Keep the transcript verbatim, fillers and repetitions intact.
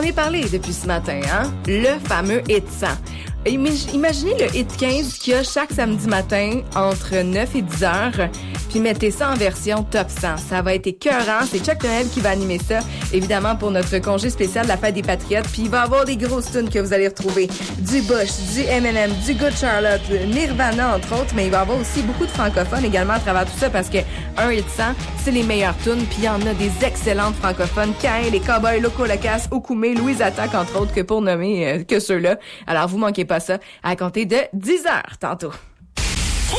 ai parlé depuis ce matin, hein? Le fameux hit cent. Imaginez le hit quinze qu'il y a chaque samedi matin entre neuf et dix heures, puis mettez ça en version top cent. Ça va être écœurant. C'est Chuck Noël qui va animer ça, évidemment pour notre congé spécial de la fête des Patriotes. Puis il va y avoir des grosses tunes que vous allez retrouver. Du Bush, du Eminem, du Good Charlotte, Nirvana entre autres, mais il va y avoir aussi beaucoup de francophones également à travers tout ça parce que un hit cent, c'est les meilleures tunes. Puis il y en a des excellentes francophones. Kain, les Cowboys, Loco Locas, Okoumé, Louise Attaque entre autres, que pour nommer euh, que ceux-là. Alors vous manquez pas ça à compter de dix heures tantôt.